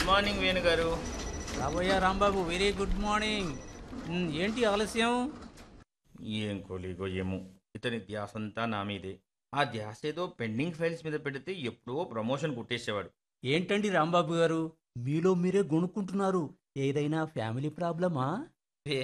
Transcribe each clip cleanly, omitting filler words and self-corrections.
Morning Venu గారు. రాబోయా Rambabu, very good morning. ఏంటి ఆలస్యం? ఏం కోలీగో ఏమో, ఇతని ధ్యాసంతా నా మీదే. ఆ ధ్యాస ఏదో పెండింగ్ ఫైల్స్ మీద పెడితే ఎప్పుడో ప్రమోషన్ కొట్టేసేవాడు. ఏంటండి రాంబాబు గారు, మీలో మీరే గొణుక్కుంటున్నారు? ఏదైనా ఫ్యామిలీ ప్రాబ్లమా? ఏ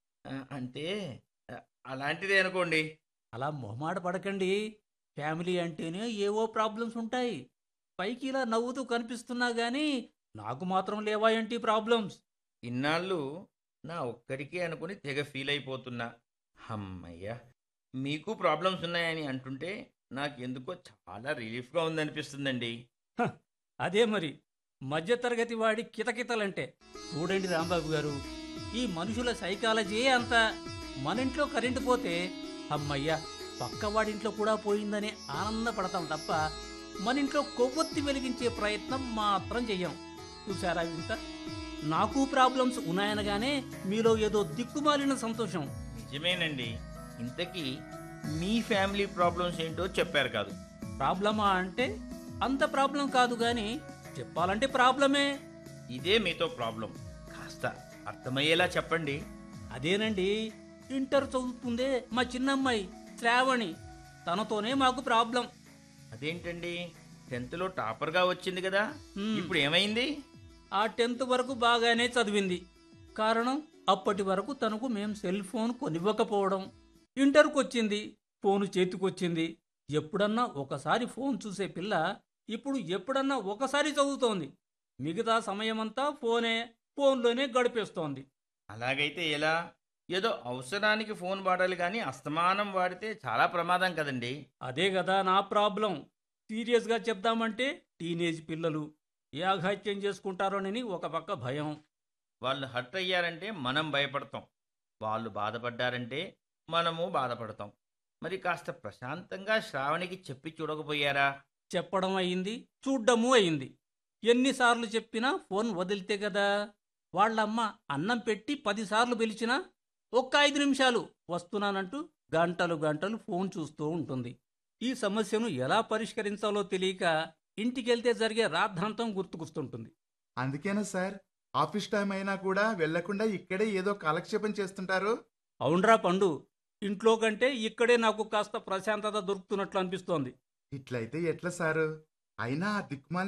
అంటే ఆ, అలాంటిదే అనుకోండి. అలా మొహమాట పడకండి. ఫ్యామిలీ అంటేనే ఏవో ప్రాబ్లమ్స్ ఉంటాయి. పైకి ఇలా నవ్వుతూ కనిపిస్తున్నా గానీ నాకు మాత్రం లేవా ఏంటి ప్రాబ్లమ్స్? ఇన్నాళ్ళు నా ఒక్కడికే అనుకుని తెగ ఫీల్ అయిపోతున్నా. అమ్మయ్యా, మీకు ప్రాబ్లమ్స్ ఉన్నాయని అంటుంటే నాకు ఎందుకో చాలా రిలీఫ్గా ఉందనిపిస్తుందండి. హ, అదే మరి మధ్యతరగతి వాడి కితకితలంటే. చూడండి రాంబాబు గారు, ఈ మనుషుల సైకాలజీయే అంత. మన ఇంట్లో కరెంటు పోతే అమ్మయ్యా పక్కవాడింట్లో కూడా పోయిందని ఆనందపడతాం తప్ప మన ఇంట్లో కొవ్వొత్తి వెలిగించే ప్రయత్నం మాత్రం చెయ్యం. చూసారా ఇంత? నాకు ప్రాబ్లమ్స్ ఉన్నాయనగానే మీలో ఏదో దిక్కుమాలిన సంతోషం. నిజమేనండి. ఇంతకీ మీ ఫ్యామిలీ ప్రాబ్లమ్స్ ఏంటో చెప్పారు కాదు. ప్రాబ్లమా అంటే అంత ప్రాబ్లం కాదు గాని చెప్పాలంటే ప్రాబ్లమే. ఇదే మీతో ప్రాబ్లం. కాస్త అర్థమయ్యేలా చెప్పండి. అదేనండి, ఇంటర్ చదువుతుందే మా చిన్నమ్మాయి శ్రావణి. తనతోనే మాకు ప్రాబ్లం. అదేంటండి, 10th లో టాపర్గా వచ్చింది కదా, హ్మ్. ఇప్పుడు ఏమైంది? ఆ 10th వరకు బాగానే చదివింది. కారణం అప్పటి వరకు తనకు మేం సెల్ ఫోన్ కొనివ్వకపోవడం. ఇంటర్కు వచ్చింది, ఫోను చేతికొచ్చింది. ఎప్పుడన్నా ఒకసారి ఫోన్ చూసే పిల్ల ఇప్పుడు ఎప్పుడన్నా ఒకసారి చదువుతోంది. మిగతా సమయమంతా ఫోన్లోనే గడిపేస్తోంది. అలాగైతే ఎలా? ఏదో అవసరానికి ఫోన్ వాడాలి కానీ అస్తమానం వాడితే చాలా ప్రమాదం కదండి. అదే కదా నా ప్రాబ్లం. సీరియస్గా చెప్దామంటే టీనేజ్ పిల్లలు ఏ అఘాయిత్యం చేసుకుంటారోనని ఒక పక్క భయం. వాళ్ళు హర్ట్ అయ్యారంటే మనం భయపడతాం, వాళ్ళు బాధపడ్డారంటే మనము బాధపడతాం. మరి కాస్త ప్రశాంతంగా శ్రావణికి చెప్పి చూడకపోయారా? చెప్పడం అయింది, చూడ్డము అయింది. ఎన్నిసార్లు చెప్పినా ఫోన్ వదిలితే కదా. వాళ్ళమ్మ అన్నం పెట్టి 10 సార్లు పిలిచినా ఒక్క 5 నిమిషాలు వస్తున్నానంటూ గంటలు గంటలు ఫోన్ చూస్తూ ఉంటుంది. ఈ సమస్యను ఎలా పరిష్కరించాలో తెలియక ఇంటికెళ్తే జరిగే రాద్ధాంతం గుర్తుకొస్తుంటుంది. అందుకేనా సార్ ఆఫీస్ టైం అయినా కూడా వెళ్లకుండా ఇక్కడే ఏదో కాలక్షేపం చేస్తుంటారు? అవునరా పండు, ఇంట్లో కంటే ఇక్కడే నాకు కాస్త ప్రశాంతత దొరుకుతున్నట్లు అనిపిస్తోంది. ఇట్లయితే ఎట్లా సారు? అయినా ఆ దిక్కుమాలిన